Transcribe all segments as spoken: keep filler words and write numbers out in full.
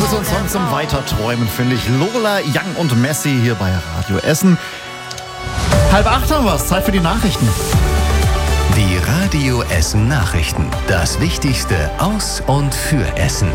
ist ein Song zum Weiterträumen, finde ich. Lola, Young und Messi hier bei Radio Essen. Halb acht haben wir es, Zeit für die Nachrichten. Die Radio Essen Nachrichten. Das Wichtigste aus und für Essen.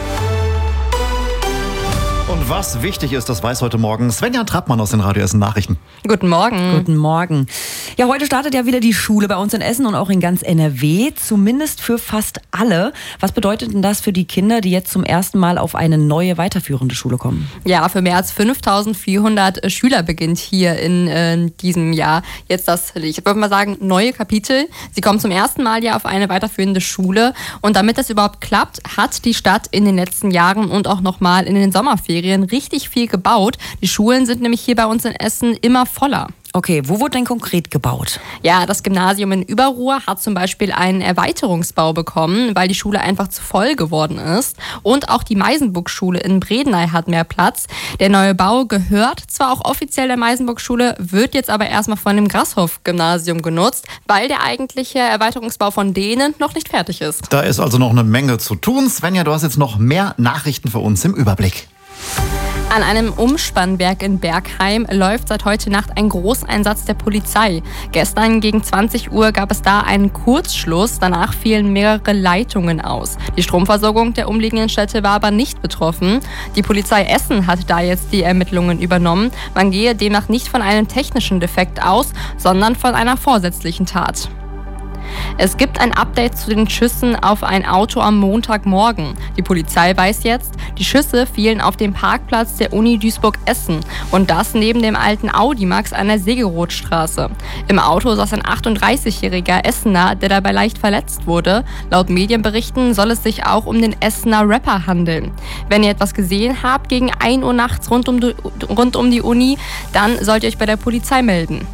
Und was wichtig ist, das weiß heute Morgen Svenja Trappmann aus den Radio Essen Nachrichten. Guten Morgen. Guten Morgen. Ja, heute startet ja wieder die Schule bei uns in Essen und auch in ganz N R W, zumindest für fast alle. Was bedeutet denn das für die Kinder, die jetzt zum ersten Mal auf eine neue weiterführende Schule kommen? Ja, für mehr als fünftausendvierhundert Schüler beginnt hier in äh, diesem Jahr jetzt das, ich würde mal sagen, neue Kapitel. Sie kommen zum ersten Mal ja auf eine weiterführende Schule und damit das überhaupt klappt, hat die Stadt in den letzten Jahren und auch nochmal in den Sommerferien richtig viel gebaut. Die Schulen sind nämlich hier bei uns in Essen immer voller. Okay, wo wurde denn konkret gebaut? Ja, das Gymnasium in Überruhr hat zum Beispiel einen Erweiterungsbau bekommen, weil die Schule einfach zu voll geworden ist. Und auch die Meisenburg-Schule in Bredeney hat mehr Platz. Der neue Bau gehört zwar auch offiziell der Meisenburg-Schule, wird jetzt aber erstmal von dem Grashof-Gymnasium genutzt, weil der eigentliche Erweiterungsbau von denen noch nicht fertig ist. Da ist also noch eine Menge zu tun. Svenja, du hast jetzt noch mehr Nachrichten für uns im Überblick. An einem Umspannwerk in Bergheim läuft seit heute Nacht ein Großeinsatz der Polizei. Gestern gegen zwanzig Uhr gab es da einen Kurzschluss, danach fielen mehrere Leitungen aus. Die Stromversorgung der umliegenden Städte war aber nicht betroffen. Die Polizei Essen hat da jetzt die Ermittlungen übernommen. Man gehe demnach nicht von einem technischen Defekt aus, sondern von einer vorsätzlichen Tat. Es gibt ein Update zu den Schüssen auf ein Auto am Montagmorgen. Die Polizei weiß jetzt, die Schüsse fielen auf dem Parkplatz der Uni Duisburg-Essen und das neben dem alten Audimax an der Segerothstraße. Im Auto saß ein achtunddreißigjähriger Essener, der dabei leicht verletzt wurde. Laut Medienberichten soll es sich auch um den Essener Rapper handeln. Wenn ihr etwas gesehen habt gegen ein Uhr nachts rund um die, rund um die Uni, dann sollt ihr euch bei der Polizei melden.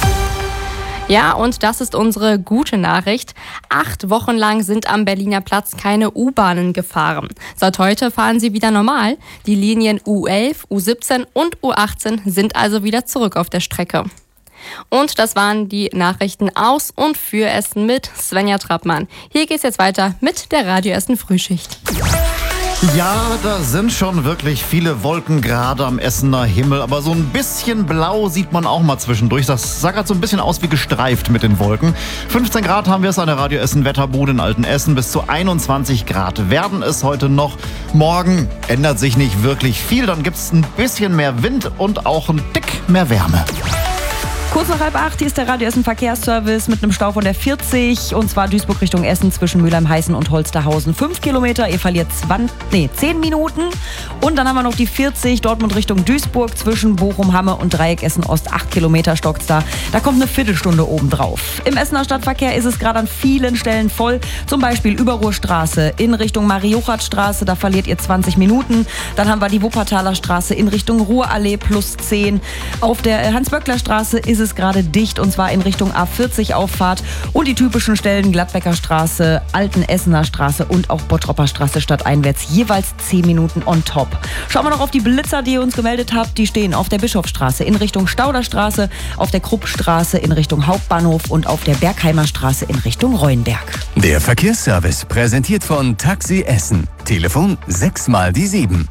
Ja, und das ist unsere gute Nachricht. Acht Wochen lang sind am Berliner Platz keine U-Bahnen gefahren. Seit heute fahren sie wieder normal. Die Linien U elf, U siebzehn und U achtzehn sind also wieder zurück auf der Strecke. Und das waren die Nachrichten aus und für Essen mit Svenja Trappmann. Hier geht's jetzt weiter mit der Radio Essen Frühschicht. Ja, da sind schon wirklich viele Wolken gerade am Essener Himmel, aber so ein bisschen blau sieht man auch mal zwischendurch. Das sah gerade so ein bisschen aus wie gestreift mit den Wolken. fünfzehn Grad haben wir es an der Radio Essen Wetterbude in Altenessen, bis zu einundzwanzig Grad werden es heute noch. Morgen ändert sich nicht wirklich viel, dann gibt es ein bisschen mehr Wind und auch ein Tick mehr Wärme. Kurz nach halb acht, hier ist der Radio Essen Verkehrsservice mit einem Stau von der vierzig und zwar Duisburg Richtung Essen zwischen Mülheim-Heißen und Holsterhausen. Fünf Kilometer, ihr verliert zwanzig, nee, zehn Minuten. Und dann haben wir noch die vierzig, Dortmund Richtung Duisburg zwischen Bochum-Hamme und Dreieck Essen-Ost. Acht Kilometer stockt's da. Da kommt eine Viertelstunde obendrauf. Im Essener Stadtverkehr ist es gerade an vielen Stellen voll. Zum Beispiel Überruhrstraße in Richtung Marie-Juchat-Straße, da verliert ihr zwanzig Minuten. Dann haben wir die Wuppertaler Straße in Richtung Ruhrallee plus zehn. Auf der Hans-Böckler-Straße ist es gerade dicht und zwar in Richtung A vierzig Auffahrt und die typischen Stellen Gladbecker Straße, Alten Essener Straße und auch Bottropper Straße stadteinwärts jeweils zehn Minuten on top. Schauen wir noch auf die Blitzer, die ihr uns gemeldet habt. Die stehen auf der Bischofsstraße in Richtung Stauderstraße, auf der Kruppstraße in Richtung Hauptbahnhof und auf der Bergheimer Straße in Richtung Reuenberg. Der Verkehrsservice präsentiert von Taxi Essen. Telefon sechs mal die sieben.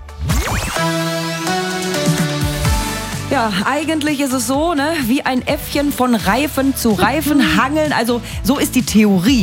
Ja, eigentlich ist es so, ne, wie ein Äffchen von Reifen zu Reifen hangeln. Also so ist die Theorie.